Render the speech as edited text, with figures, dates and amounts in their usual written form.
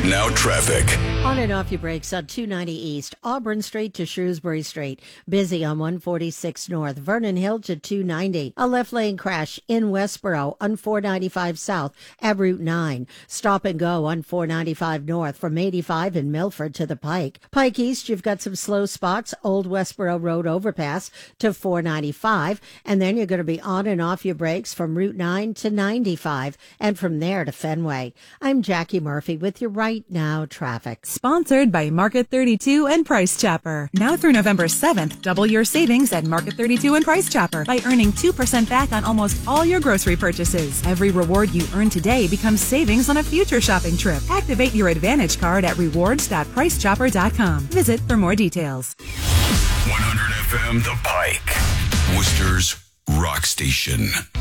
Now traffic. On and off your brakes on 290 East, Auburn Street to Shrewsbury Street. Busy on 146 North, Vernon Hill to 290. A left lane crash in Westboro on 495 South at Route 9. Stop and go on 495 North from 85 in Milford to the Pike. Pike East, you've got some slow spots. Old Westboro Road overpass to 495. And then you're going to be on and off your brakes from Route 9 to 95 and from there to Fenway. I'm Jackie Murphy with your Right Now traffic. Sponsored by Market 32 and Price Chopper. Now through November 7th, double your savings at Market 32 and Price Chopper by earning 2% back on almost all your grocery purchases. Every reward you earn today becomes savings on a future shopping trip. Activate your Advantage card at rewards.pricechopper.com. Visit for more details. 100 FM The Pike, Worcester's rock station.